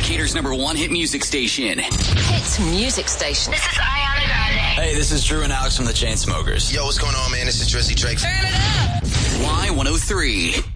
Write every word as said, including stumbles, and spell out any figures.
Decatur's number one hit music station. Hit music station. This is Ariana Grande. Hey, this is Drew and Alex from the Chainsmokers. Yo, what's going on, man? This is Drizzy Drake. Turn it up. Y one oh three.